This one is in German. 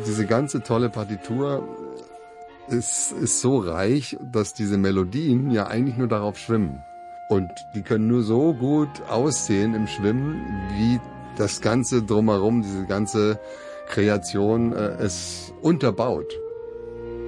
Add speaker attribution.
Speaker 1: diese ganze tolle Partitur ist so reich, dass diese Melodien ja eigentlich nur darauf schwimmen. Und die können nur so gut aussehen im Schwimmen, wie das Ganze drumherum, diese ganze Kreation es unterbaut.